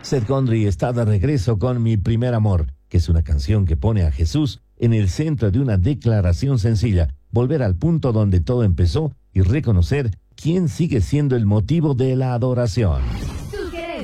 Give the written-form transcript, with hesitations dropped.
Seth Gondry está de regreso con Mi Primer Amor, que es una canción que pone a Jesús en el centro de una declaración sencilla, volver al punto donde todo empezó y reconocer quién sigue siendo el motivo de la adoración.